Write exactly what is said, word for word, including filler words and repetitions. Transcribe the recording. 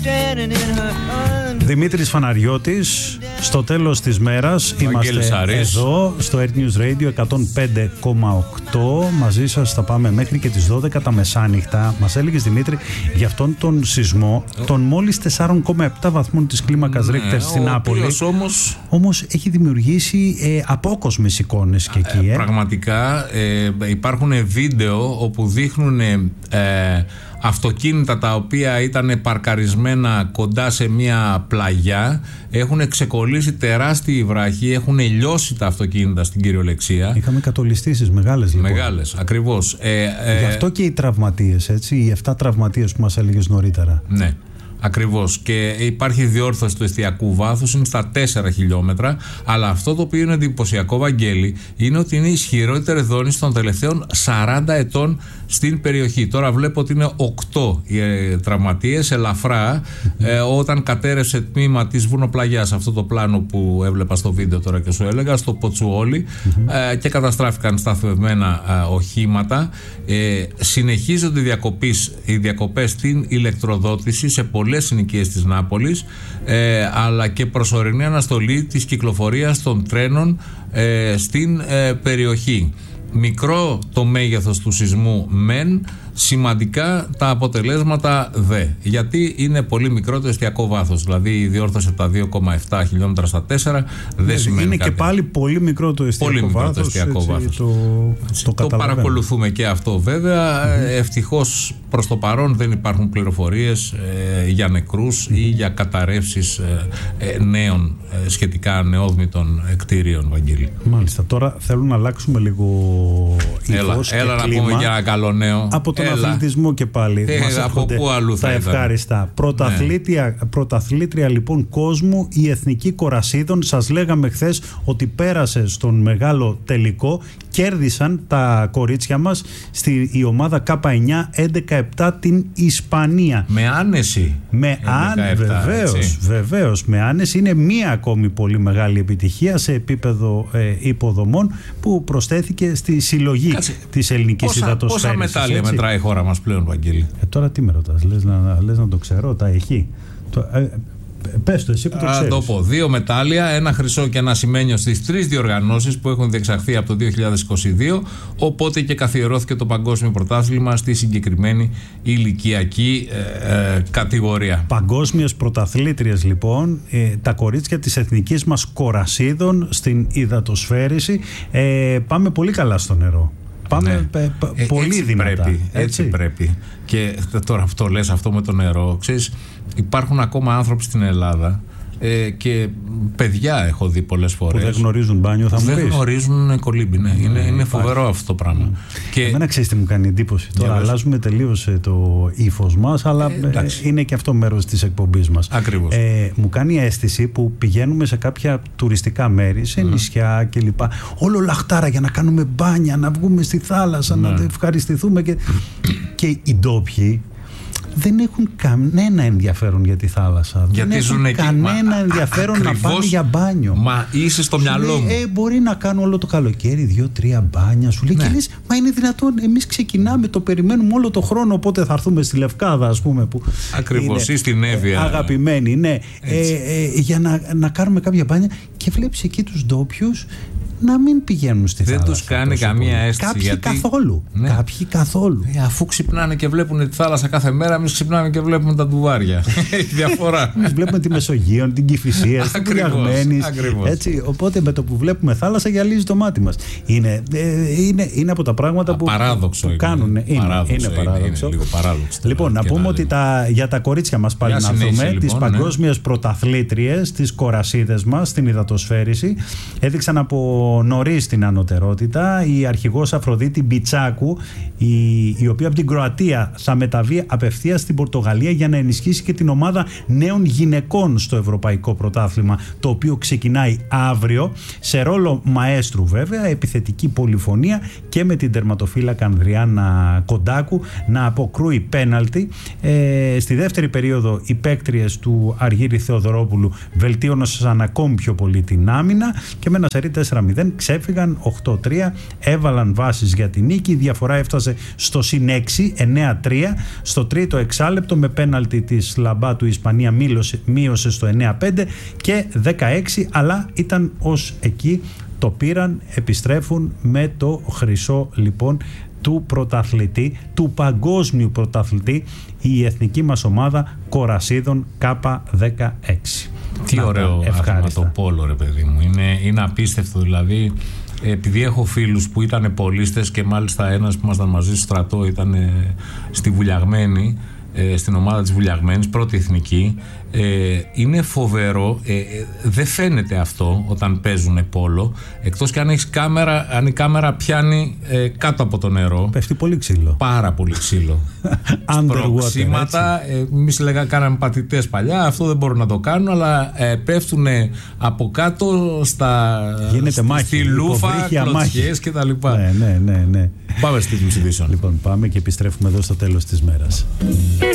Δημήτρης Φαναριώτης, στο τέλος της μέρας είμαστε εδώ στο Air News Radio εκατόν πέντε κόμμα οκτώ. Μαζί σας θα πάμε μέχρι και τις δώδεκα τα μεσάνυχτα. Μας έλεγες, Δημήτρη, για αυτόν τον σεισμό των μόλις τέσσερα κόμμα επτά βαθμών της κλίμακας ναι, Ρίχτερ στην Νάπολη. Όμως... όμως έχει δημιουργήσει ε, απόκοσμες εικόνες και εκεί. Ε. Πραγματικά ε, υπάρχουν βίντεο όπου δείχνουν ε, αυτοκίνητα τα οποία ήταν παρκαρισμένα κοντά σε μια πλαγιά, έχουν ξεκολλήσει τεράστιοι βράχοι, έχουν λιώσει τα αυτοκίνητα στην κυριολεξία. Είχαμε κατολιστήσεις μεγάλες λοιπόν. Μεγάλες, ακριβώς. Ε, ε, Γι' αυτό και οι τραυματίες, έτσι, οι εφτά τραυματίες που μας έλεγες νωρίτερα. Ναι. Ακριβώς, και υπάρχει διόρθωση του εστιακού βάθους, είναι στα τέσσερα χιλιόμετρα. Αλλά αυτό το οποίο είναι εντυπωσιακό, Βαγγέλη, είναι ότι είναι η ισχυρότερη δόνηση των τελευταίων σαράντα ετών στην περιοχή. Τώρα βλέπω ότι είναι οκτώ οι ε, τραυματίες, ελαφρά, ε, όταν κατέρευσε τμήμα της βουνοπλαγιάς, αυτό το πλάνο που έβλεπα στο βίντεο τώρα και σου έλεγα, στο Ποτσουόλι, ε, και καταστράφηκαν σταθμευμένα ε, οχήματα. Ε, συνεχίζονται οι, διακοπές, οι διακοπές στην ηλεκτροδότηση σε πολλές συνοικίες της Νάπολης, ε, αλλά και προσωρινή αναστολή της κυκλοφορίας των τρένων ε, στην ε, περιοχή. Μικρό το μέγεθος του σεισμού μεν, σημαντικά τα αποτελέσματα δε. Γιατί είναι πολύ μικρό το εστιακό βάθος. Δηλαδή η διόρθωση από τα δύο κόμμα επτά χιλιόμετρα στα τέσσερα δεν ναι, σημαίνει είναι κάτι. Και πάλι πολύ μικρό το εστιακό πολύ βάθος. Μικρό το εστιακό έτσι, βάθος. Το, το, το παρακολουθούμε και αυτό βέβαια. Mm-hmm. Ευτυχώς προς το παρόν δεν υπάρχουν πληροφορίες ε, για νεκρούς mm-hmm. ή για καταρρεύσεις ε, ε, νέων ε, σχετικά νεόδμητων κτίριων, Βαγγέλη. Μάλιστα. Τώρα θέλουν να αλλάξουμε λίγο ύφος. Έλα, έλα και να κλίμα. πούμε για ένα καλό νέο. Από τον έλα. αθλητισμό και πάλι. Ε, μας από πού αλλού θα τα ήταν. ευχάριστα. Πρωταθλήτρια, ναι. Πρωταθλήτρια λοιπόν κόσμου, η Εθνική Κορασίδων. Σας λέγαμε χθες ότι πέρασε στον μεγάλο τελικό. Κέρδισαν τα κορίτσια μας στη η ομάδα Κ εννιά έντεκα επτά την Ισπανία. Με άνεση. Με άνεση. Βεβαίως, βεβαίως. Με άνεση. Είναι μία ακόμη πολύ μεγάλη επιτυχία σε επίπεδο ε, υποδομών που προσθέθηκε στη συλλογή Κάτσε. της ελληνικής υδατοσφαίρησης. Πόσα μετάλλια έτσι μετράει η χώρα μας πλέον, Βαγγέλη? Ε, τώρα τι με ρωτάς, λες να, λες να το ξέρω, τα έχει. Το, ε, πες το εσύ που το ξέρεις. Α, το πω. Δύο μετάλλια, ένα χρυσό και ένα ασημένιο στις τρεις διοργανώσεις που έχουν διεξαχθεί από το δύο χιλιάδες είκοσι δύο, οπότε και καθιερώθηκε το παγκόσμιο πρωτάθλημα στη συγκεκριμένη ηλικιακή ε, ε, κατηγορία. Παγκόσμιες πρωταθλήτριες λοιπόν, ε, τα κορίτσια της εθνικής μας Κορασίδων στην υδατοσφαίριση. Ε, πάμε πολύ καλά στο νερό. Πάμε ναι. πε, πε, πολύ έτσι δυνατά. Πρέπει, έτσι. έτσι πρέπει. Και τώρα αυτό λες, αυτό με το νερό. Ξέρεις, υπάρχουν ακόμα άνθρωποι στην Ελλάδα ε, και παιδιά έχω δει πολλές φορές που δεν γνωρίζουν μπάνιο, θα μου πεις. Δεν γνωρίζουν κολύμπι, ναι. ναι είναι, είναι φοβερό αυτό το πράγμα. Mm. Και εμένα ξέρεις τι μου κάνει εντύπωση. Τώρα αλλάζουμε τελείως το ύφος μας, αλλά ε, είναι και αυτό μέρος της εκπομπής μας. Ακριβώς. Ε, μου κάνει αίσθηση που πηγαίνουμε σε κάποια τουριστικά μέρη, σε mm. νησιά κλπ. Όλο λαχτάρα για να κάνουμε μπάνια, να βγούμε στη θάλασσα, mm. να ευχαριστηθούμε και, και οι ντόπιοι δεν έχουν κανένα ενδιαφέρον για τη θάλασσα. Γιατί δεν έχουν εκεί, κανένα μα, ενδιαφέρον ακριβώς, να πάνε για μπάνιο. Μα είσαι στο μυαλό μου. Ε, μπορεί να κάνω όλο το καλοκαίρι δύο-τρία μπάνια. Σου λέει ναι. Και λες, μα είναι δυνατόν? Εμείς ξεκινάμε, το περιμένουμε όλο το χρόνο. Οπότε θα έρθουμε στη Λευκάδα, ας πούμε. Ακριβώς, ή στην Εύβοια. Αγαπημένοι, ναι. Ε, ε, για να, να κάνουμε κάποια μπάνια. Και βλέπεις εκεί τους ντόπιους να μην πηγαίνουν στη δεν θάλασσα. Δεν τους κάνει καμία αίσθηση. Κάποιοι γιατί... καθόλου. Ναι. Κάποιοι καθόλου. Ε, αφού ξυπνάνε και βλέπουν τη θάλασσα κάθε μέρα, εμείς ξυπνάμε και βλέπουμε τα ντουβάρια. Έχει διαφορά. Εμείς βλέπουμε τη Μεσογείο, την Κηφισία, την Πυριαγμένης. Έτσι. Οπότε με το που βλέπουμε θάλασσα γυαλίζει το μάτι μας. Είναι, ε, είναι, είναι από τα πράγματα που, παράδοξο που κάνουν. Είναι, παράδοξο, είναι παράδοξο. Είναι, είναι παράδοξο. Λοιπόν, να πούμε ότι τα, για τα κορίτσια μας πάλι να δούμε λοιπόν, τις παγκόσμιες ναι. πρωταθλήτριες, τις κορασίδες μας στην υδατοσφαίριση. Έδειξαν από νωρίς την ανωτερότητα. Η αρχηγός Αφροδίτη Μπιτσάκου, η, η οποία από την Κροατία θα μεταβεί απευθείας στην Πορτογαλία για να ενισχύσει και την ομάδα νέων γυναικών στο Ευρωπαϊκό Πρωτάθλημα, το οποίο ξεκινάει αύριο, σε ρόλο μαέστρου βέβαια, επιθετική πολυφωνία και με την τερματοφύλακα Ανδριάννα Κοντάκου να αποκρούει πέναλτι. Ε, στη δεύτερη περίοδο οι παίκτριες του Αργύρη Θεοδωρόπουλου βελτίωναν ακόμη πιο πολύ την άμυνα και με ένα σερί τέσσερα μηδέν μηδέν, ξέφυγαν οκτώ τρία, έβαλαν βάσεις για την νίκη. Η διαφορά έφτασε στο συν έξι, εννέα τρία. Στο τρίτο εξάλεπτο με πέναλτι της Λαμπάτου η Ισπανία μείωσε στο εννέα πέντε και δέκα έξι, αλλά ήταν ως εκεί, το πήραν, επιστρέφουν με το χρυσό λοιπόν του πρωταθλητή, του παγκόσμιου πρωταθλητή, η εθνική μας ομάδα Κορασίδων Κάπα δεκαέξι. Τι να, ωραίο άθλημα το πόλο, ρε παιδί μου. Είναι, είναι απίστευτο, δηλαδή. Επειδή έχω φίλους που ήταν πολίστες και μάλιστα ένας που ήμασταν μαζί στο στρατό ήταν στη Βουλιαγμένη, στην ομάδα της Βουλιαγμένης, πρώτη εθνική, ε, είναι φοβερό, ε, ε, δεν φαίνεται αυτό όταν παίζουν πόλο, εκτός και αν έχεις κάμερα, αν η κάμερα πιάνει ε, κάτω από το νερό, πέφτει πολύ ξύλο, πάρα πολύ ξύλο. Σπροξήματα, ε, εμείς λέγαμε κάναμε πατητές παλιά, αυτό δεν μπορούν να το κάνουν, αλλά ε, πέφτουν από κάτω στα, γίνεται μάχη, στη λούφα, κλωτσιές και τα λοιπά. Ναι, ναι, ναι, ναι. Πάμε στις ειδήσεων. Λοιπόν, πάμε και επιστρέφουμε εδώ στο τέλος της μέρας.